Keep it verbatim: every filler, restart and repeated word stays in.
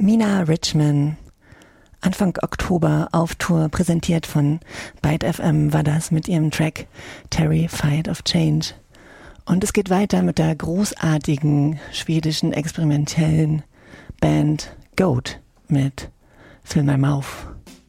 Mina Richman, Anfang Oktober auf Tour, präsentiert von Byte F M war das mit ihrem Track Terrified of Change. Und es geht weiter mit der großartigen schwedischen experimentellen Band Goat mit Fill My Mouth.